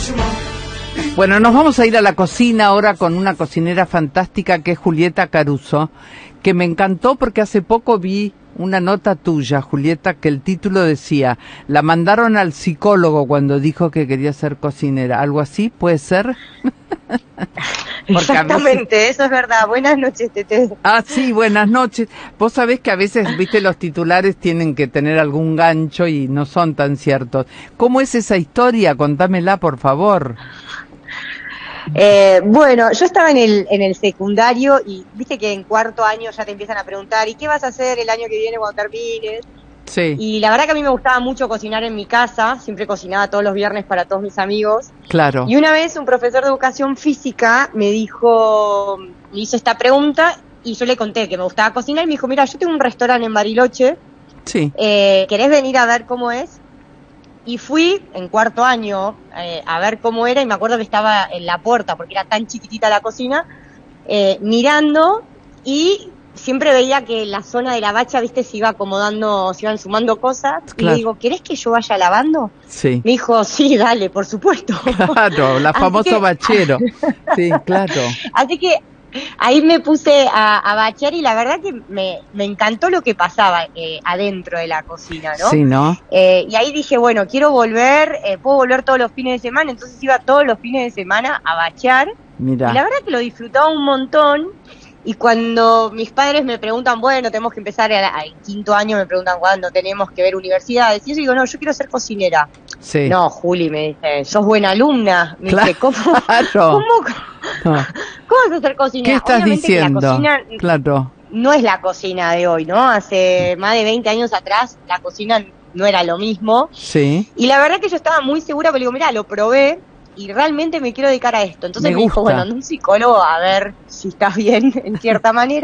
Bueno, nos vamos a ir a la cocina ahora con una cocinera fantástica que es Julieta Caruso, que me encantó porque hace poco vi una nota tuya, Julieta, que el título decía: la mandaron al psicólogo cuando dijo que quería ser cocinera. ¿Algo así puede ser? Exactamente, eso es verdad. Buenas noches, Tete. Ah, sí, buenas noches. Vos sabés que a veces, viste, los titulares tienen que tener algún gancho y no son tan ciertos. ¿Cómo es esa historia? Contámela, por favor. Bueno, yo estaba en el secundario y viste que en cuarto año ya te empiezan a preguntar: ¿y qué vas a hacer el año que viene cuando termines? Sí. Y la verdad que a mí me gustaba mucho cocinar en mi casa, siempre cocinaba todos los viernes para todos mis amigos. Claro. Y una vez un profesor de educación física me hizo esta pregunta y yo le conté que me gustaba cocinar y me dijo: mira, yo tengo un restaurante en Bariloche, Sí. ¿querés venir a ver cómo es? Y fui en cuarto año a ver cómo era y me acuerdo que estaba en la puerta porque era tan chiquitita la cocina, mirando, y siempre veía que la zona de la bacha, viste, se iba acomodando, se iban sumando cosas. Claro. Y le digo: ¿querés que yo vaya lavando? Sí. Me dijo: sí, dale, por supuesto. Claro, la famoso bachero. Sí, claro. Así que ahí me puse a bachear y la verdad que me encantó lo que pasaba adentro de la cocina, ¿no? Sí, ¿no? Y ahí dije, bueno, quiero volver, puedo volver todos los fines de semana, entonces iba todos los fines de semana a bachear. Mirá. Y la verdad que lo disfrutaba un montón. Y cuando mis padres me preguntan, bueno, tenemos que empezar al quinto año, me preguntan cuándo tenemos que ver universidades, y yo digo, no, yo quiero ser cocinera. Sí. No, Juli, me dice, sos buena alumna. Me dice, ¿cómo vas a ser cocinera? ¿Qué estás Obviamente diciendo? Que la cocina claro. No es la cocina de hoy, ¿no? Hace más de 20 años atrás la cocina no era lo mismo. Sí. Y la verdad que yo estaba muy segura, porque digo, mira, lo probé y realmente me quiero dedicar a esto. Entonces me dijo, bueno, anda un psicólogo a ver si estás bien en cierta manera.